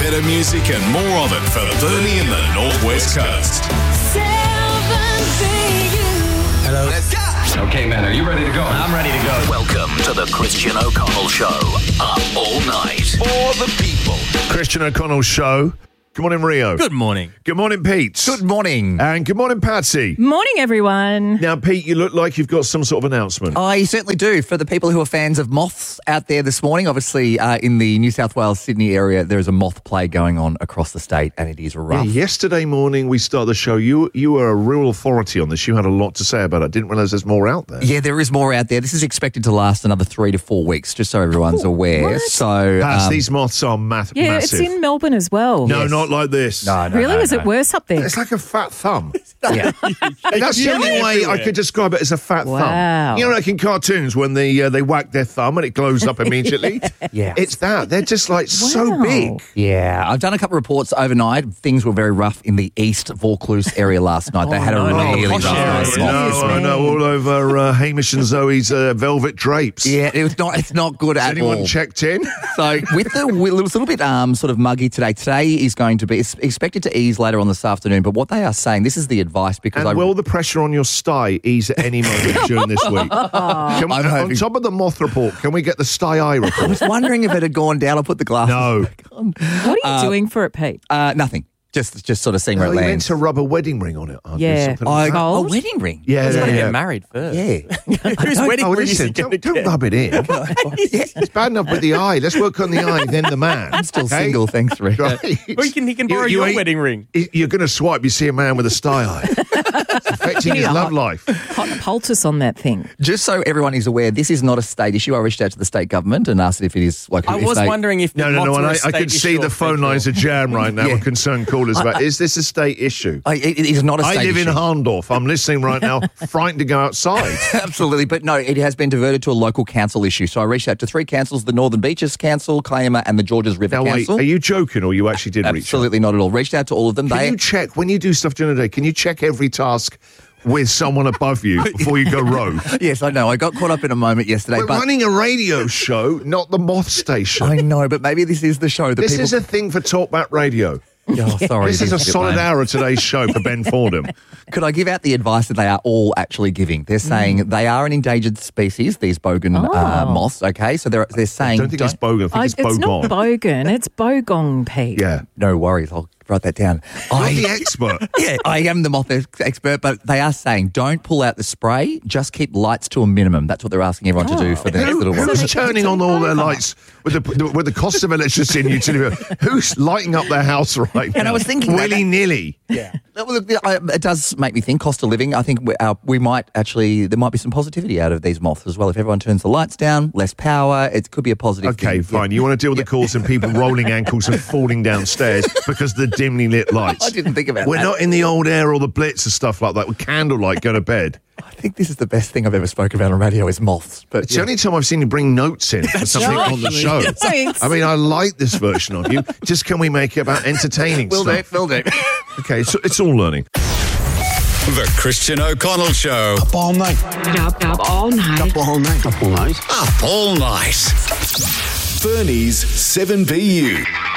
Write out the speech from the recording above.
better music and more of it for Bernie and the Northwest Coast. Hello. Let's go. Okay, man, are you ready to go? I'm ready to go. Welcome to the Christian O'Connell Show. Up all night. For the people. Christian O'Connell Show. Good morning, Rio. Good morning. Good morning, Pete. Good morning. And good morning, Patsy. Morning, everyone. Now, Pete, you look like you've got some sort of announcement. I certainly do. For the people who are fans of moths out there this morning, obviously in the New South Wales, Sydney area, there is a moth plague going on across the state, and it is rough. Yeah, yesterday morning we started the show. You were a real authority on this. You had a lot to say about it. I didn't realise there's more out there. Yeah, there is more out there. This is expected to last another 3 to 4 weeks, just so everyone's aware. What? So, Pats, these moths are massive. Yeah, it's in Melbourne as well. No, not like this. No, Really? no, Is it worse up there? It's like a fat thumb. Yeah. That's the only way I could describe it as a fat Wow. thumb. You know, like in cartoons when they whack their thumb and it glows up immediately? Yeah. It's that. They're just like so Wow. big. Yeah, I've done a couple of reports overnight. Things were very rough in the East Vaucluse area last night. They had a really rough night. I know, all over Hamish and Zoe's velvet drapes. Yeah, it's not good at Anyone all. checked in? So with the it was a little bit sort of muggy today. Today is going to be it's expected to ease later on this afternoon. But what they are saying, this is the advice because And will the pressure on your sty ease at any moment during this week? On hoping- top of the moth report, can we get the sty eye I report? was wondering if it had gone down. I'll put the glasses No. back on. What are you doing for it, Pete? Nothing. Just sort of seeing where Oh, it you meant lands. to rub a wedding ring on it. aren't you? Yeah. Something like that. A Cold? wedding ring. Yeah, Gotta yeah. get married first. Yeah. Whose wedding Oh, ring is listen, he gonna don't get? rub it in. It's bad enough with the eye. Let's work on the eye, then the man. I'm still okay? single, thanks, Rick. Right. Well, he can borrow your wedding ring. You're going to swipe, you see a man with a sty eye. It's affecting his Yeah. love life. Hot poultice on that thing. Just so everyone is aware, this is not a state issue. I reached out to the state government and asked if it is like. I if was they- wondering if the No, moths and were a I state can see issue the or phone federal. lines are jammed right now Yeah. with concerned callers about, is this a state issue? It is not a state I live issue. in Harndorf. I'm listening right now, frightened to go outside. Absolutely, but no, it has been diverted to a local council issue. So I reached out to 3 councils, the Northern Beaches Council, Kiama and the Georges River Now, wait, Council. are you joking or you actually did reach out? Absolutely not at all. Reached out to all of them. Can you check, when you do stuff during the day, can you check every task with someone above you before you go rogue? Yes, I know. I got caught up in a moment yesterday. We're but running a radio show, not the moth station. I know, but maybe this is the show that This people... is a thing for Talkback Radio. Oh, sorry. This is a bit solid lame. hour of today's show for Ben Fordham. Could I give out the advice that they are all actually giving? They're saying they are an endangered species, these bogan moths, okay? So they're I saying... don't think it's bogan. I think it's It's not bogon. bogan. It's bogong, Pete. Yeah. No worries, I'll write that down. I'm the expert. Yeah, I am the moth expert, but they are saying don't pull out the spray, just keep lights to a minimum. That's what they're asking everyone to do for the next little while. Who's turning on all their lights with the cost of electricity in utility? Who's lighting up their house right now? And I was thinking that- willy-nilly. Yeah. It does make me think, cost of living. I think we might actually, there might be some positivity out of these moths as well. If everyone turns the lights down, less power, it could be a positive Okay, thing. fine. You want to deal with the calls and people rolling ankles and falling downstairs because of the dimly lit lights. I didn't think about We're that. not in the old air or the Blitz and stuff like that with candlelight go to bed. I think this is the best thing I've ever spoken about on radio is moths. But It's the only time I've seen you bring notes in for something right. on the show. Thanks. I mean, I like this version of you. Just can we make it about entertaining stuff? will do. Okay, so it's all learning. The Christian O'Connell Show. Up all night. Up all night. Up all night. Up all night. Up all night. Bernie's 7BU.